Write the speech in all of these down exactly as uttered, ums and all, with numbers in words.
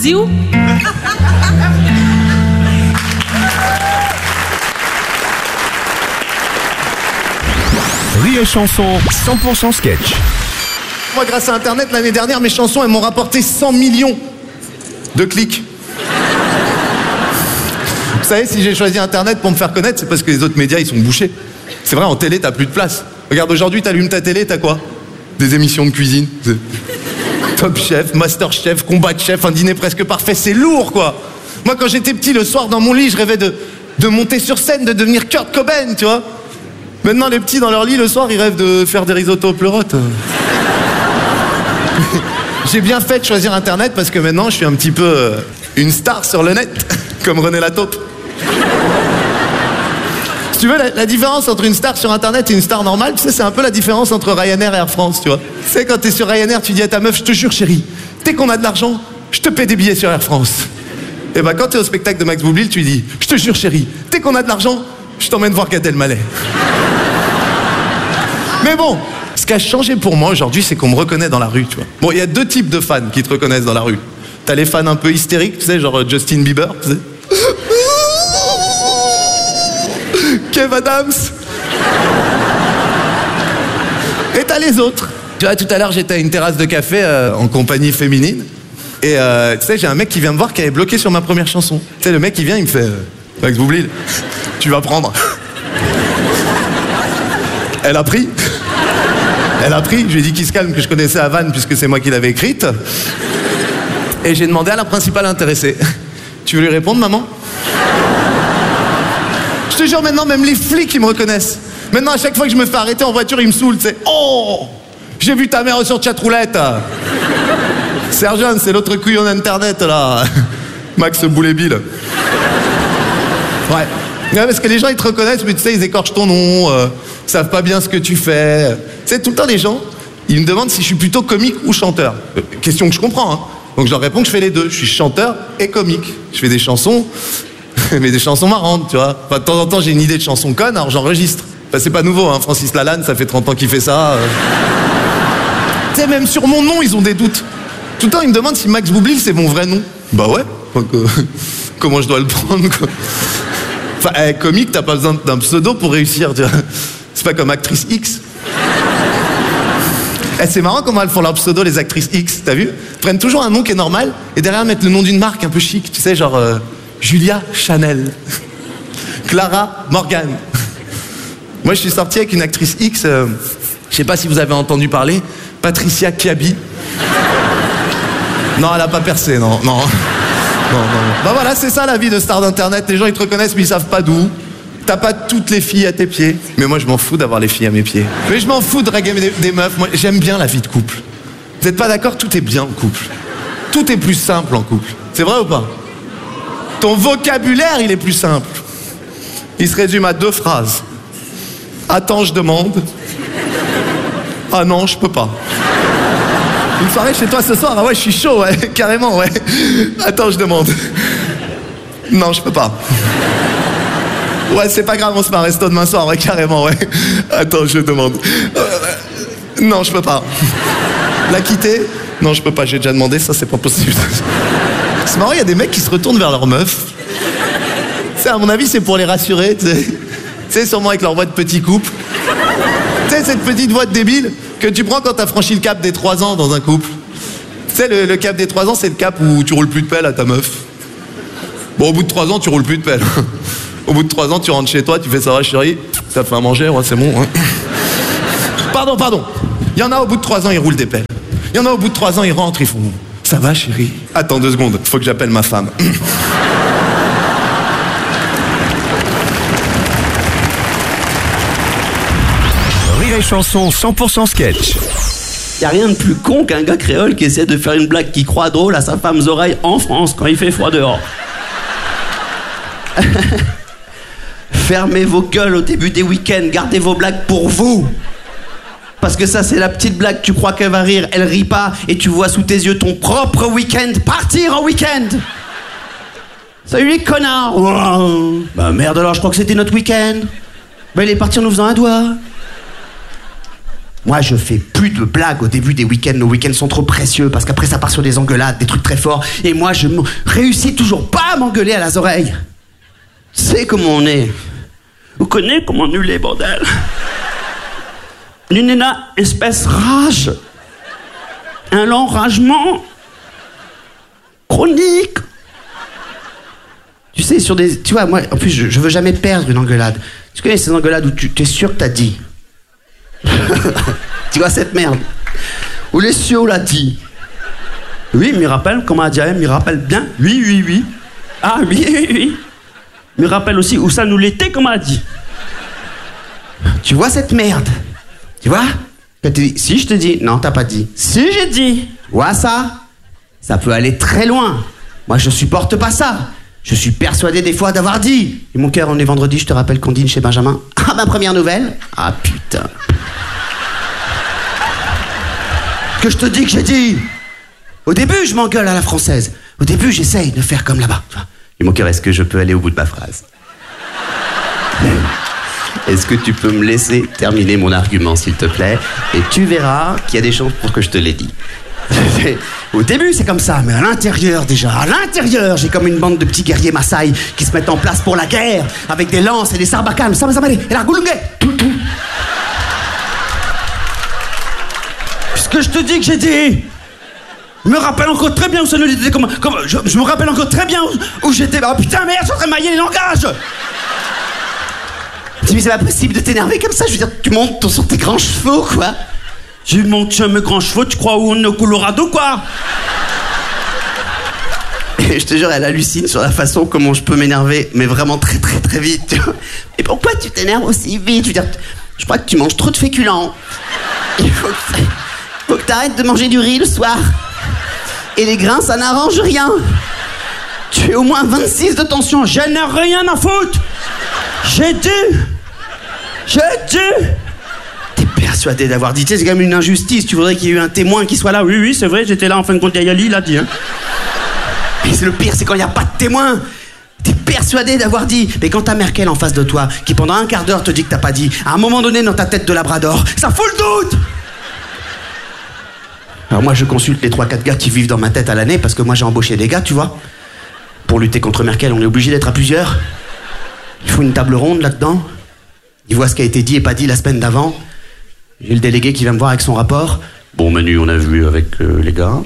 dit où? Rire et Chanson, cent pour cent sketch. Moi, grâce à Internet, l'année dernière, mes chansons, elles m'ont rapporté cent millions de clics. Vous savez, si j'ai choisi Internet pour me faire connaître, c'est parce que les autres médias, ils sont bouchés. C'est vrai, en télé, t'as plus de place. Regarde, aujourd'hui, t'allumes ta télé, t'as quoi? Des émissions de cuisine. Top Chef, Master Chef, Combat de Chef, un dîner presque parfait, c'est lourd, quoi. Moi, quand j'étais petit, le soir, dans mon lit, je rêvais de, de monter sur scène, de devenir Kurt Cobain, tu vois. Maintenant, les petits, dans leur lit, le soir, ils rêvent de faire des risottos aux pleurotes. J'ai bien fait de choisir Internet parce que maintenant, je suis un petit peu euh, une star sur le net, comme René Lataupe. Si tu veux, la, la différence entre une star sur Internet et une star normale, tu sais, c'est un peu la différence entre Ryanair et Air France, tu vois. Tu sais, quand t'es sur Ryanair, tu dis à ta meuf, je te jure, chérie, dès qu'on a de l'argent, je te paie des billets sur Air France. Et bah, quand t'es au spectacle de Max Boublil, tu lui dis, je te jure, chérie, dès qu'on a de l'argent, je t'emmène voir Gad Elmaleh. Mais bon, ce qui a changé pour moi aujourd'hui, c'est qu'on me reconnaît dans la rue, tu vois. Bon, il y a deux types de fans qui te reconnaissent dans la rue. T'as les fans un peu hystériques, tu sais, genre Justin Bieber, tu sais. Kev Adams. Et t'as les autres. Tu vois, tout à l'heure, j'étais à une terrasse de café euh, en compagnie féminine. Et euh, tu sais, j'ai un mec qui vient me voir qui avait bloqué sur ma première chanson. Tu sais, le mec, il vient, il me fait euh, Max Boublil, tu vas prendre. Elle a pris. Elle a pris. Je lui ai dit qu'il se calme, que je connaissais la vanne puisque c'est moi qui l'avais écrite. Et j'ai demandé à la principale intéressée. Tu veux lui répondre, maman? Je te jure, maintenant, même les flics, ils me reconnaissent. Maintenant, à chaque fois que je me fais arrêter en voiture, ils me saoulent, tu sais. Oh, j'ai vu ta mère sur chatroulette. Sergent, c'est l'autre couillon d'Internet, là. Max Boulébil. Ouais. Ouais, parce que les gens, ils te reconnaissent, mais tu sais, ils écorchent ton nom, euh, ils savent pas bien ce que tu fais. Tu sais, tout le temps, les gens, ils me demandent si je suis plutôt comique ou chanteur. Euh, question que je comprends, hein. Donc je leur réponds que je fais les deux. Je suis chanteur et comique. Je fais des chansons, mais des chansons marrantes, tu vois. Enfin, de temps en temps, j'ai une idée de chanson conne, alors j'enregistre. Enfin, c'est pas nouveau, hein. Francis Lalanne, ça fait trente ans qu'il fait ça. Euh... Tu sais, même sur mon nom, ils ont des doutes. Tout le temps, ils me demandent si Max Boublil, c'est mon vrai nom. Bah ouais. Donc, euh, comment je dois le prendre, quoi. Enfin, eh, comique, t'as pas besoin d'un pseudo pour réussir, tu vois. C'est pas comme actrice X. Eh, c'est marrant comment elles font leur pseudo, les actrices X, t'as vu? Elles prennent toujours un nom qui est normal, et derrière mettent le nom d'une marque un peu chic, tu sais, genre euh, Julia Chanel, Clara Morgan. Moi, je suis sorti avec une actrice X, euh, je sais pas si vous avez entendu parler, Patricia Kiabi. Non, elle a pas percé, non, non. Non, non, non. Bah voilà, c'est ça la vie de star d'internet. Les gens, ils te reconnaissent, mais ils savent pas d'où. T'as pas toutes les filles à tes pieds. Mais moi, je m'en fous d'avoir les filles à mes pieds. Mais je m'en fous de draguer des, des meufs. Moi, j'aime bien la vie de couple. Vous êtes pas d'accord? Tout est bien en couple. Tout est plus simple en couple. C'est vrai ou pas? Ton vocabulaire, il est plus simple. Il se résume à deux phrases. Attends, je demande. Ah non, je peux pas. Une soirée chez toi ce soir? Ah ouais, je suis chaud, ouais, carrément, ouais. Attends, je demande. Non, je peux pas. Ouais, c'est pas grave, on se met à un resto demain soir, ouais, carrément, ouais. Attends, je demande. Euh, non, je peux pas. La quitter? Non, je peux pas, j'ai déjà demandé, ça c'est pas possible. C'est marrant, il y a des mecs qui se retournent vers leur meuf. Ça, à mon avis, c'est pour les rassurer, tu sais. Tu sais, sûrement avec leur voix de petit couple. Tu sais, cette petite voix de débile que tu prends quand t'as franchi le cap des trois ans dans un couple. Tu sais, le, le cap des trois ans, c'est le cap où tu roules plus de pelle à ta meuf. Bon, au bout de trois ans, tu roules plus de pelle. Au bout de trois ans, tu rentres chez toi, tu fais ça va, chérie, ça te fait à manger, ouais, c'est bon. Hein. Pardon, pardon. Il y en a au bout de trois ans, ils roulent des pelles. Il y en a au bout de trois ans, ils rentrent, ils font ça va, chérie. Attends deux secondes, faut que j'appelle ma femme. Rire et Chanson, cent pour cent sketch. Y a rien de plus con qu'un gars créole qui essaie de faire une blague qui croit drôle à sa femme oreilles en France quand il fait froid dehors. Fermez vos gueules au début des week-ends, gardez vos blagues pour vous. Parce que ça, c'est la petite blague, tu crois qu'elle va rire, elle rit pas, et tu vois sous tes yeux ton propre week-end partir en week-end. Salut les connards. Oh. Bah merde alors, je crois que c'était notre week-end. Bah il est parti en nous faisant un doigt. Moi, je fais plus de blagues au début des week-ends. Nos week-ends sont trop précieux parce qu'après, ça part sur des engueulades, des trucs très forts. Et moi, je m- réussis toujours pas à m'engueuler à las oreilles. Tu sais comment on est. Vous connaissez comment on est, bordel. Une espèce rage. Un l'enragement chronique. Tu sais, sur des... Tu vois, moi, en plus, je, je veux jamais perdre une engueulade. Tu connais ces engueulades où tu es sûr que t'as dit. Tu vois cette merde. Où les cieux l'a dit. Oui, il me rappelle, comment a dit, il me rappelle bien. Oui, oui, oui. Ah, oui, oui, oui. Il me rappelle aussi où ça nous l'était, comme a dit. Tu vois cette merde. Tu vois? Quand tu dis, si je te dis, non, t'as pas dit. Si j'ai dit, vois ça, ça peut aller très loin. Moi, je supporte pas ça. Je suis persuadé des fois d'avoir dit. Et mon cœur, on est vendredi, je te rappelle qu'on dîne chez Benjamin. Ah, ma première nouvelle. Ah, putain. Que je te dis que j'ai dit. Au début, je m'engueule à la française. Au début, j'essaye de faire comme là-bas. Et mon cœur, est-ce que je peux aller au bout de ma phrase? Est-ce que tu peux me laisser terminer mon argument, s'il te plaît? Et tu verras qu'il y a des chances pour que je te l'ai dit. Au début, c'est comme ça, mais à l'intérieur, déjà, à l'intérieur, j'ai comme une bande de petits guerriers Maasai qui se mettent en place pour la guerre, avec des lances et des sarbacanes, samazamale, et la goulungue. Ce que je te dis que j'ai dit, je me rappelle encore très bien où ça nous était, comme, comme, je, je me rappelle encore très bien où, où j'étais. Oh putain, merde, je suis en train de mailler les langages. Mais c'est pas possible de t'énerver comme ça, je veux dire, tu montes sur tes grands chevaux, quoi. Je monte sur mes grands chevaux, tu crois où on est au Colorado, quoi? Et je te jure, elle hallucine sur la façon comment je peux m'énerver, mais vraiment très très très vite, tu vois. Et pourquoi tu t'énerves aussi vite? Je veux dire, je crois que tu manges trop de féculents. Il faut que, faut que t'arrêtes de manger du riz le soir. Et les grains, ça n'arrange rien. Tu es au moins vingt-six de tension, je n'ai rien à foutre. J'ai dit. J'ai dit. T'es persuadé d'avoir dit, c'est quand même une injustice. Tu voudrais qu'il y ait eu un témoin qui soit là. Oui, oui, c'est vrai, j'étais là en fin de compte, Yali, il a dit. Hein. Et c'est le pire, c'est quand il n'y a pas de témoin. T'es persuadé d'avoir dit. Mais quand t'as Merkel en face de toi, qui pendant un quart d'heure te dit que t'as pas dit, à un moment donné dans ta tête de labrador, ça fout le doute. Alors moi, je consulte les trois quatre gars qui vivent dans ma tête à l'année, parce que moi, j'ai embauché des gars, tu vois. Pour lutter contre Merkel, on est obligé d'être à plusieurs. Il faut une table ronde là-dedans. Il voit ce qui a été dit et pas dit la semaine d'avant. J'ai le délégué qui va me voir avec son rapport. Bon, Manu, on a vu avec euh, les gars.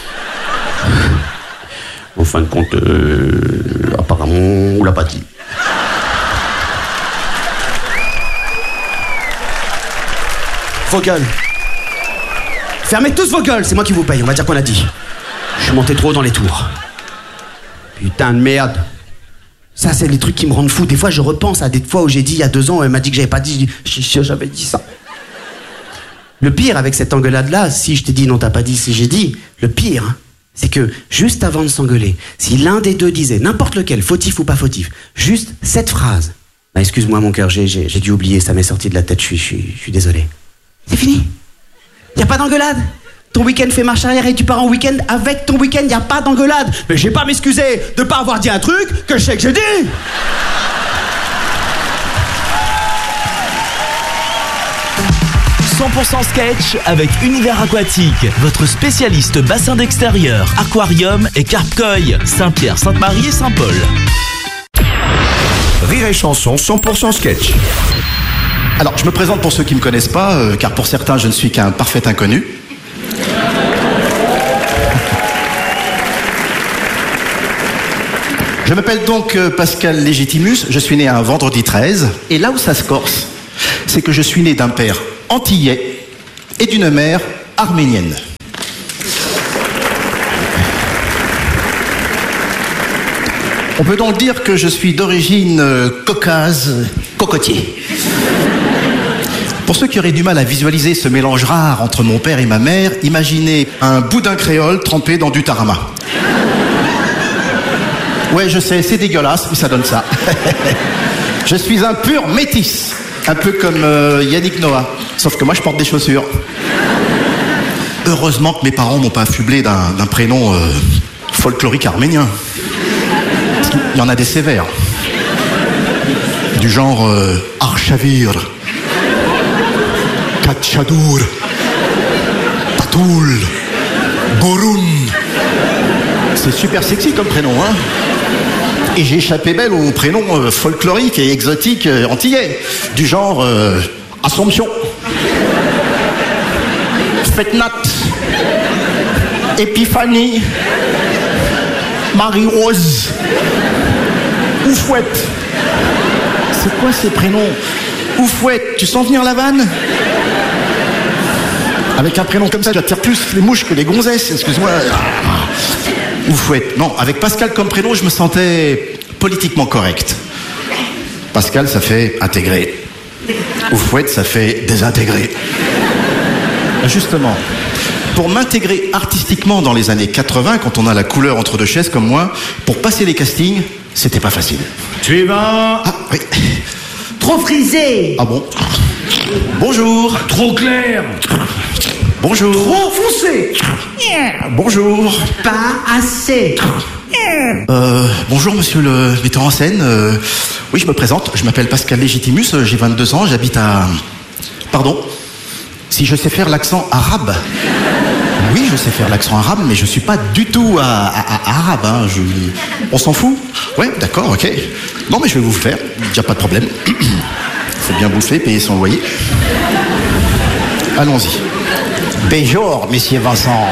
En fin de compte, euh, apparemment, on l'a pas dit. Vos gueules. Fermez tous vos gueules, c'est moi qui vous paye, on va dire qu'on a dit. Je suis monté trop dans les tours. Putain de merde. Ça, c'est les trucs qui me rendent fou. Des fois, je repense à des fois où j'ai dit, il y a deux ans, elle m'a dit que j'avais pas dit, je dis, je suis sûr, j'avais dit ça. Le pire avec cette engueulade-là, si je t'ai dit non, t'as pas dit, si j'ai dit, le pire, hein, c'est que juste avant de s'engueuler, si l'un des deux disait, n'importe lequel, fautif ou pas fautif, juste cette phrase, bah excuse-moi mon cœur, j'ai, j'ai, j'ai dû oublier, ça m'est sorti de la tête, je suis, je suis, je suis désolé. C'est fini. Y a pas d'engueulade. Ton week-end fait marche arrière et tu pars en week-end avec ton week-end, y a pas d'engueulade. Mais j'ai pas m'excuser de pas avoir dit un truc que je sais que j'ai dit. cent pour cent sketch avec Univers Aquatique, votre spécialiste bassin d'extérieur, aquarium et carpe-koi, Saint-Pierre, Sainte-Marie et Saint-Paul. Rire et chanson cent pour cent sketch. Alors, je me présente pour ceux qui ne me connaissent pas, euh, car pour certains, je ne suis qu'un parfait inconnu. Je m'appelle donc euh, Pascal Légitimus, je suis né un vendredi treize, et là où ça se corse, c'est que je suis né d'un père antillais et d'une mère arménienne. On peut donc dire que je suis d'origine euh, caucase, cocotier. Pour ceux qui auraient du mal à visualiser ce mélange rare entre mon père et ma mère, imaginez un boudin créole trempé dans du tarama. Ouais, je sais, c'est dégueulasse, mais ça donne ça. Je suis un pur métis, un peu comme euh, Yannick Noah, sauf que moi je porte des chaussures. Heureusement que mes parents m'ont pas affublé d'un, d'un prénom euh, folklorique arménien. Parce qu'il y en a des sévères. Du genre euh, Archavir, Kachadour, Tatoul, Goroun. C'est super sexy comme prénom, hein. Et j'ai échappé belle aux prénoms euh, folkloriques et exotiques euh, antillais, du genre euh, Assomption, Fetnat, Épiphanie, Marie-Rose, Oufouette. C'est quoi ces prénoms? Oufouette, tu sens venir la vanne? Avec un prénom comme ça, tu attires plus les mouches que les gonzesses, excuse-moi. Oufouette. Non, avec Pascal comme prénom, je me sentais politiquement correct. Pascal, ça fait intégrer. Oufouette, ça fait désintégrer. Justement, pour m'intégrer artistiquement dans les années quatre-vingts, quand on a la couleur entre deux chaises comme moi, pour passer les castings, c'était pas facile. Suivant. Ah, oui. Trop frisé. Ah bon? Bonjour. Trop clair. Bonjour. Trop foncé. Bonjour. Pas assez. Euh, bonjour monsieur le metteur en scène. Euh, oui, je me présente. Je m'appelle Pascal Légitimus. J'ai vingt-deux ans. J'habite à... Pardon? Si je sais faire l'accent arabe. Oui, je sais faire l'accent arabe, mais je suis pas du tout à, à, à arabe. Hein. Je... On s'en fout? Ouais, d'accord, ok. Non, mais je vais vous le faire. Y a pas de problème. Faut bien bouffer, payer son loyer. Allons-y. Bonjour, monsieur Vincent.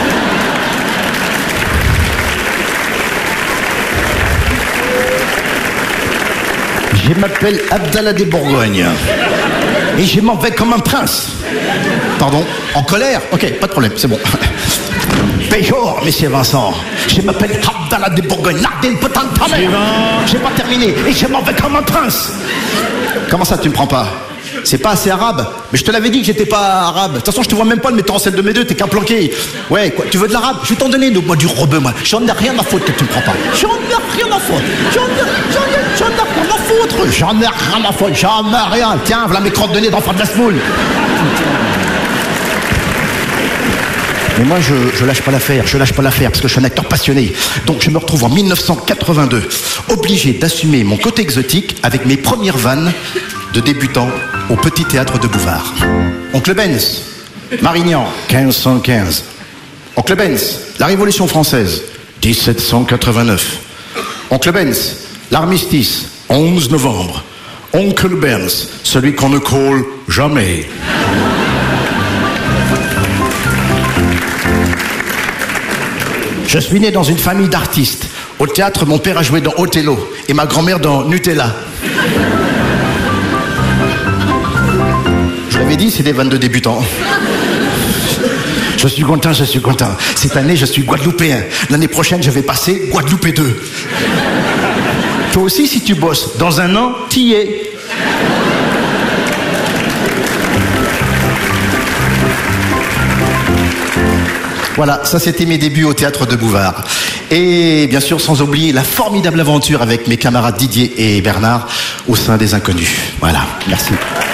Je m'appelle Abdallah des Bourgognes. Et je m'en vais comme un prince. Pardon? En colère? Ok, pas de problème, c'est bon. Bonjour, monsieur Vincent. Je m'appelle Abdallah des Bourgognes. Nardine, putain de ta mère. J'ai pas terminé. Et je m'en vais comme un prince. Comment ça, tu me prends pas? C'est pas assez arabe? Mais je te l'avais dit que j'étais pas arabe. De toute façon, je te vois même pas le metteur en scène de mes deux, t'es qu'un planqué. Ouais, quoi, tu veux de l'arabe? Je vais t'en donner, moi, du rebeu, moi. J'en ai rien à foutre que tu me prends pas. J'en ai rien à foutre. J'en ai, j'en ai, j'en ai rien à foutre. J'en ai rien à foutre. J'en ai rien. Tiens, voilà mes crottes de nez d'enfant de la semoule. Mais moi, je, je lâche pas l'affaire, je lâche pas l'affaire, parce que je suis un acteur passionné. Donc, je me retrouve en mille neuf cent quatre-vingt-deux, obligé d'assumer mon côté exotique avec mes premières vannes de débutant au Petit Théâtre de Bouvard. Oncle Benz, Marignan, quinze cent quinze. Oncle Benz, la Révolution française, dix-sept cent quatre-vingt-neuf. Oncle Benz, l'armistice, onze novembre. Oncle Benz, celui qu'on ne colle jamais. Je suis né dans une famille d'artistes. Au théâtre, mon père a joué dans Othello et ma grand-mère dans Nutella. Je l'avais dit, c'est des vannes de débutants. Je suis content, je suis content. Cette année, je suis guadeloupéen. L'année prochaine, je vais passer Guadeloupe deux. Toi aussi, si tu bosses, dans un an, t'y es. Voilà, ça c'était mes débuts au Théâtre de Bouvard. Et bien sûr, sans oublier la formidable aventure avec mes camarades Didier et Bernard au sein des Inconnus. Voilà, merci.